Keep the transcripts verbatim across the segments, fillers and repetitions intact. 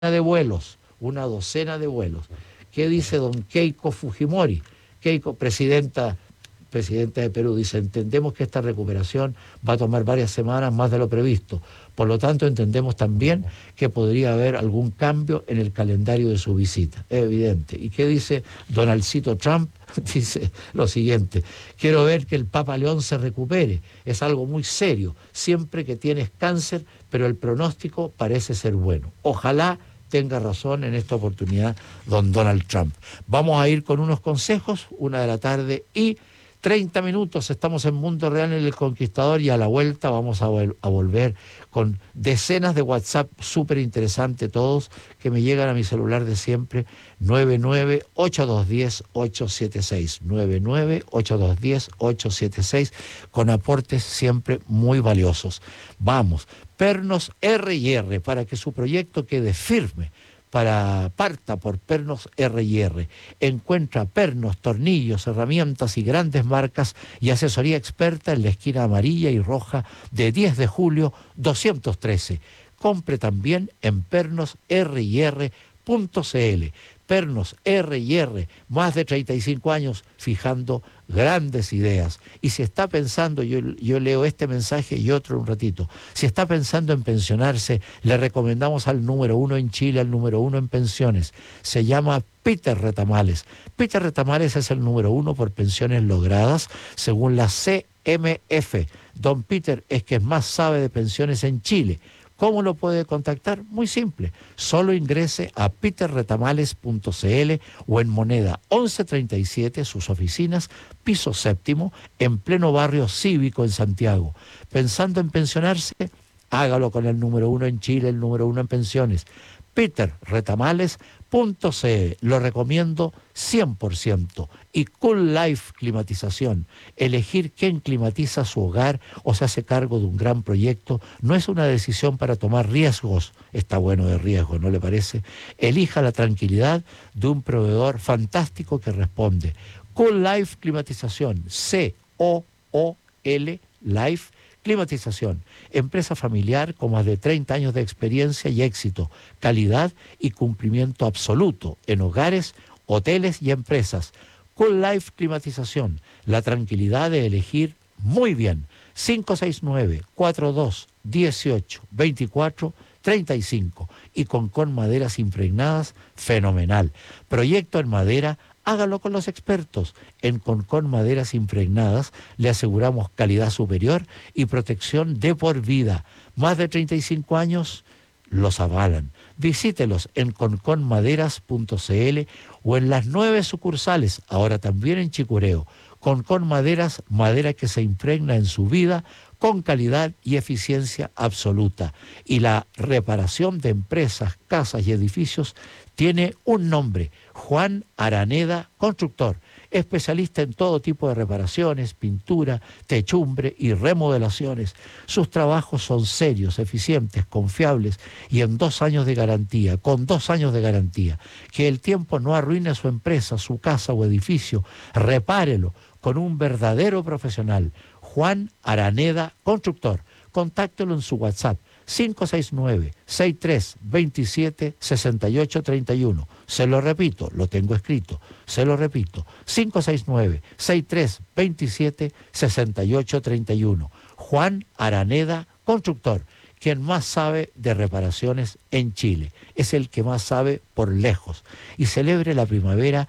de vuelos, una docena de vuelos. ¿Qué dice don Keiko Fujimori? Keiko, presidenta, presidenta de Perú, dice: entendemos que esta recuperación va a tomar varias semanas más de lo previsto. Por lo tanto, entendemos también que podría haber algún cambio en el calendario de su visita. Es evidente. ¿Y qué dice Donaldcito Trump? Dice lo siguiente: quiero ver que el Papa León se recupere. Es algo muy serio, siempre que tienes cáncer, pero el pronóstico parece ser bueno. Ojalá tenga razón en esta oportunidad don Donald Trump. Vamos a ir con unos consejos, una de la tarde y treinta minutos. Estamos en Mundo Real en El Conquistador y a la vuelta vamos a, vol- a volver con decenas de WhatsApp súper interesantes todos que me llegan a mi celular de siempre, nueve nueve ocho dos uno cero ocho siete seis, nueve nueve ocho dos uno cero ocho siete seis, con aportes siempre muy valiosos. Vamos, Pernos R y R, para que su proyecto quede firme. Para parta por Pernos R y R. Encuentra pernos, tornillos, herramientas y grandes marcas y asesoría experta en la esquina amarilla y roja de diez de julio doscientos trece. Compre también en pernos r y r punto c l. Pernos R y R, más de treinta y cinco años fijando grandes ideas. Y si está pensando, yo, yo leo este mensaje y otro un ratito, si está pensando en pensionarse, le recomendamos al número uno en Chile, al número uno en pensiones. Se llama Peter Retamales. Peter Retamales es el número uno por pensiones logradas según la C M F. Don Peter es quien más sabe de pensiones en Chile. ¿Cómo lo puede contactar? Muy simple. Solo ingrese a peter retamales punto c l o en moneda once treinta y siete, sus oficinas, piso séptimo, en pleno barrio cívico en Santiago. Pensando en pensionarse, hágalo con el número uno en Chile, el número uno en pensiones. peter retamales punto c l. Lo recomiendo cien por ciento. Y Cool Life Climatización. Elegir quién climatiza su hogar o se hace cargo de un gran proyecto no es una decisión para tomar riesgos. Está bueno de riesgo, ¿no le parece? Elija la tranquilidad de un proveedor fantástico que responde. Cool Life Climatización. C O O L Life Climatización, empresa familiar con más de treinta años de experiencia y éxito, calidad y cumplimiento absoluto en hogares, hoteles y empresas. Cool Life Climatización, la tranquilidad de elegir muy bien. cinco seis nueve, cuatro dos uno ocho, dos cuatro tres cinco y con con maderas impregnadas, fenomenal. Proyecto en madera, hágalo con los expertos. En Concon Maderas Impregnadas le aseguramos calidad superior y protección de por vida. Más de treinta y cinco años los avalan. Visítelos en concon maderas punto c l o en las nueve sucursales, ahora también en Chicureo. Concon Maderas, madera que se impregna en su vida con calidad y eficiencia absoluta. Y la reparación de empresas, casas y edificios tiene un nombre: Juan Araneda Constructor, especialista en todo tipo de reparaciones, pintura, techumbre y remodelaciones. Sus trabajos son serios, eficientes, confiables y en dos años de garantía, con dos años de garantía. Que el tiempo no arruine su empresa, su casa o edificio. Repárelo con un verdadero profesional. Juan Araneda Constructor. Contáctelo en su WhatsApp cinco seis nueve, seis tres dos siete, seis ocho tres uno. Se lo repito, lo tengo escrito, se lo repito, cinco seis nueve, seis tres dos siete, seis ocho tres uno. Juan Araneda Constructor, quien más sabe de reparaciones en Chile. Es el que más sabe por lejos. Y celebre la primavera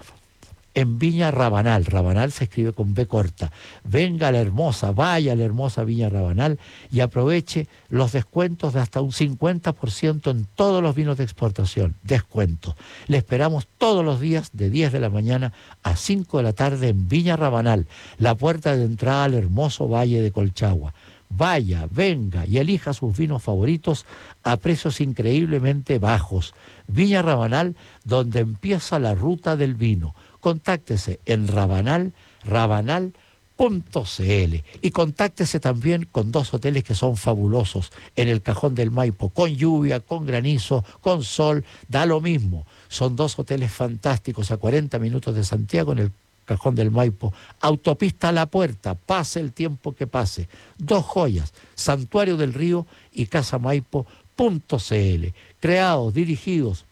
en Viña Rabanal. Rabanal se escribe con B corta. Venga a la hermosa, vaya a la hermosa Viña Rabanal y aproveche los descuentos de hasta un cincuenta por ciento en todos los vinos de exportación. Descuento. Le esperamos todos los días de diez de la mañana a cinco de la tarde en Viña Rabanal, la puerta de entrada al hermoso Valle de Colchagua. Vaya, venga y elija sus vinos favoritos a precios increíblemente bajos. Viña Rabanal, donde empieza la ruta del vino. Contáctese en Rabanal, rabanal punto c l y contáctese también con dos hoteles que son fabulosos en el Cajón del Maipo, con lluvia, con granizo, con sol, da lo mismo. Son dos hoteles fantásticos a cuarenta minutos de Santiago en el Cajón del Maipo, autopista a la puerta, pase el tiempo que pase. Dos joyas, Santuario del Río y Casa Maipo, punto c l, creados, dirigidos